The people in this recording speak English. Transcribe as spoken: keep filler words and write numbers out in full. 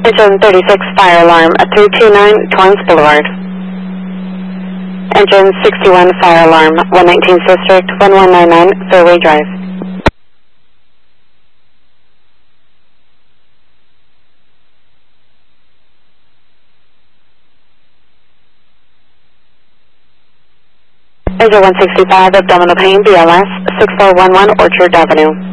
Engine thirty-six fire alarm at three two nine Torrance Boulevard. Engine sixty-one fire alarm, one nineteen District, one one nine nine Fairway Drive. Engine one sixty-five abdominal pain, B L S, six four one one Orchard Avenue.